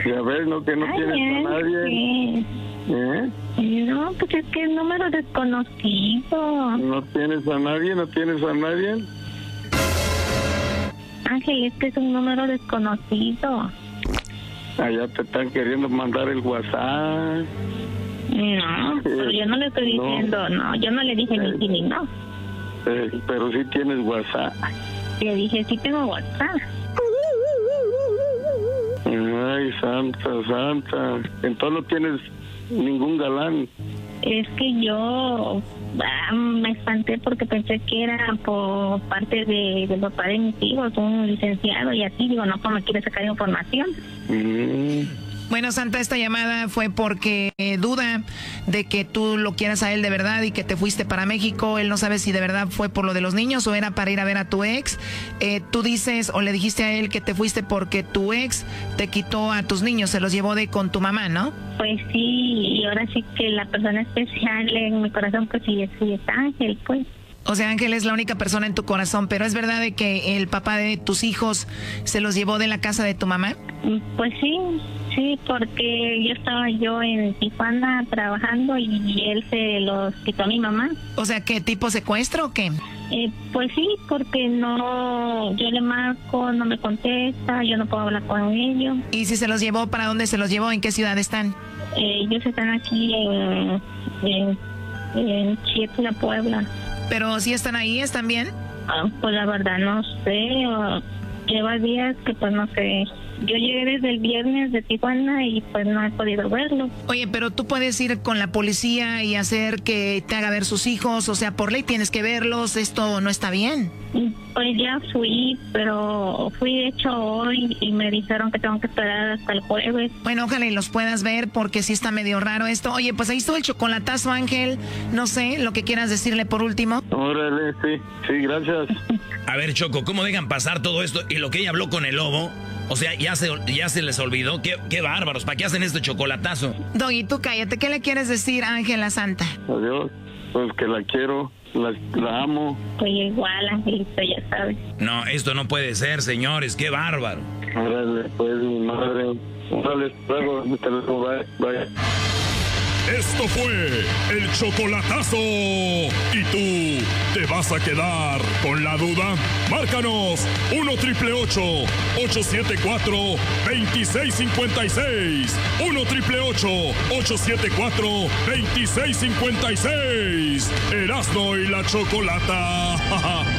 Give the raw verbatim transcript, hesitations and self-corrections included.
Ya ves, no, que no Ay, tienes a nadie. Sí. ¿Eh? No, pues es que es número desconocido. ¿No tienes a nadie? ¿No tienes a nadie? Ángel, es que es un número desconocido. Allá te están queriendo mandar el WhatsApp. No, pero yo no le estoy diciendo, no, no yo no le dije eh, ni sí ni no. Eh, pero sí tienes WhatsApp. Le dije, sí tengo WhatsApp. Ay, santa, santa. Entonces no tienes ningún galán. Es que yo ah, me espanté porque pensé que era por parte de, del papá de mis hijos, un licenciado, y así digo, no, pues me quiere sacar información. Mm. Bueno, Santa, esta llamada fue porque eh, duda de que tú lo quieras a él de verdad y que te fuiste para México. Él no sabe si de verdad fue por lo de los niños o era para ir a ver a tu ex. Eh, tú dices o le dijiste a él que te fuiste porque tu ex te quitó a tus niños, se los llevó de con tu mamá, ¿no? Pues sí, y ahora sí que la persona especial en mi corazón, pues sí, sí es Ángel, pues. O sea, Ángel es la única persona en tu corazón, pero ¿es verdad de que el papá de tus hijos se los llevó de la casa de tu mamá? Pues sí, sí, porque yo estaba yo en Tijuana trabajando y él se los quitó a mi mamá. O sea, ¿qué tipo secuestro o qué? Eh, pues sí, porque no, yo le marco, no me contesta, yo no puedo hablar con ellos. ¿Y si se los llevó, para dónde se los llevó? ¿En qué ciudad están? Eh, ellos están aquí en, en, en Chietla, Puebla. ¿Pero si están ahí, están bien? Ah, pues la verdad no sé, uh, lleva días que pues no sé. Yo llegué desde el viernes de Tijuana y pues no he podido verlo. Oye, pero tú puedes ir con la policía y hacer que te haga ver sus hijos, o sea, por ley tienes que verlos, esto no está bien. Pues ya fui, pero fui de hecho hoy y me dijeron que tengo que esperar hasta el jueves. Bueno, ojalá y los puedas ver porque sí está medio raro esto. Oye, pues ahí estuvo el chocolatazo, Ángel, no sé, lo que quieras decirle por último. Órale, sí, sí, gracias. A ver, Choco, ¿cómo dejan pasar todo esto? Y lo que ella habló con el lobo, o sea, ya se, ya se les olvidó. Qué, qué bárbaros, ¿para qué hacen este chocolatazo? Doggy, tú cállate, ¿qué le quieres decir a Ángela Santa? Adiós, pues que la quiero, la, la amo. Pues igual, Angelito, ya sabes. No, esto no puede ser, señores, qué bárbaro. Órale, pues mi madre. Órale, luego, luego, bye, bye. Esto fue el chocolatazo. ¿Y tú te vas a quedar con la duda? Márcanos uno triple ocho, ocho siete cuatro, dos seis cinco seis. uno triple ocho, ocho siete cuatro, dos seis cinco seis. Erasmo y la Chocolata.